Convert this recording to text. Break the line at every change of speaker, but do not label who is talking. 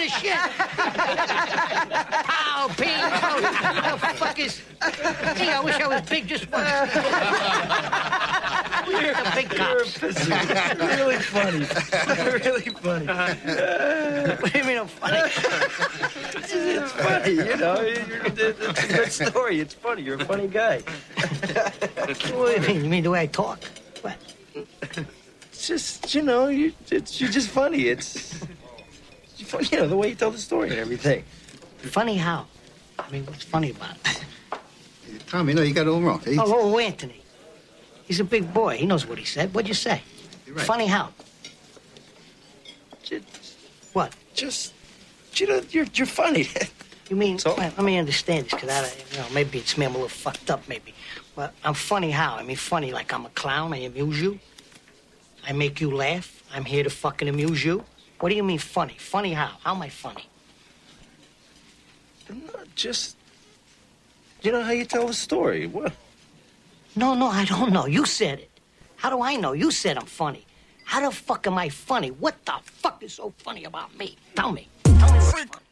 of shit. Pow, ping, pow. What the fuck is... Gee, I wish I was big just once. You're a big cops.
Really funny. Really funny.
What do you mean I'm funny?
It's funny, you know. It's a good story. It's funny. You're a funny guy.
What do you mean? You mean the way I talk? What?
It's just, you know, you're just funny. It's funny, you know, the way you tell the story and everything.
Funny how? I mean, what's funny about it?
Tommy, no, you got it all wrong.
Oh, Anthony. He's a big boy. He knows what he said. What'd you say?
You're right.
Funny how? What?
Just, you know, you're funny.
You mean,
So?
well, let me understand this, because maybe it's me, I'm a little fucked up, maybe. But I'm funny how? I mean, funny like I'm a clown, I amuse you. I make you laugh. I'm here to fucking amuse you. What do you mean funny? Funny how? How am I funny?
Not just, you know how you tell the story. What?
No, I don't know. You said it. How do I know? You said I'm funny. How the fuck am I funny? What the fuck is so funny about me? Tell me. Tell me what's funny.